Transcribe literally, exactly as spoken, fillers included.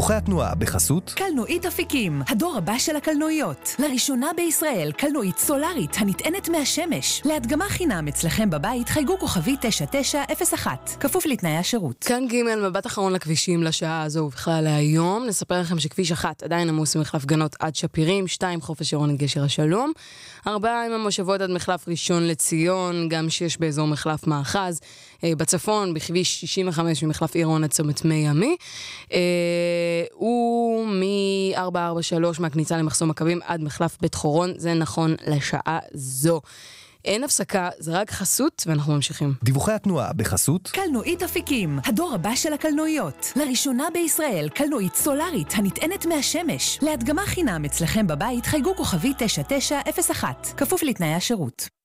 דיווחי התנועה בחסות קלנועית אפיקים, הדור הבא של הקלנועיות. לראשונה בישראל, קלנועית סולארית הנטענת מהשמש. להדגמה חינם אצלכם בבית, חייגו כוכבי תשע תשע אפס אחת. כפוף לתנאי השירות. כאן ג' מבט אחרון לכבישים לשעה הזו ובכלל להיום. נספר לכם שכביש אחת עדיין עמוס ממחלף גנות עד שפירים, שתיים חופש עירון עד גשר השלום, ארבעה עם המושבות עד מחלף ראשון לציון, גם שיש באזור מחלף מאחז, בצפון בכביש שישים וחמש ממחלף עירון עד צומת מי עמי, ומ-ארבע ארבע שלוש מהכניסה למחסום מכבים עד מחלף בית חורון, זה נכון לשעה זו. אין הפסקה, זה רק חסות ואנחנו ממשיכים. דיווחי התנועה בחסות קלנועית אפיקים, הדור הבא של הקלנועיות. לראשונה בישראל, קלנועית סולארית הנטענת מהשמש. להדגמה חינם אצלכם בבית, חייגו כוכבי תשע תשע אפס אחת. כפוף לתנאי השירות.